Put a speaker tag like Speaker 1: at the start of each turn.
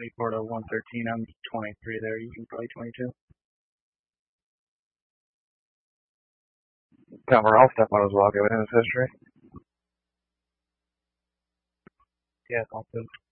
Speaker 1: 24 to 113. I'm 23 there. You can play 22.
Speaker 2: Got Morale step on as well, given his history.
Speaker 1: Yeah, it's all good.